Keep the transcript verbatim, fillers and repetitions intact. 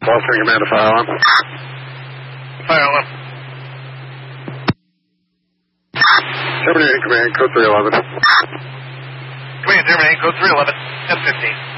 Boston Command to fire alarm. Fire alarm. Terminating command, code three eleven. Command terminating, code three eleven, ten fifteen.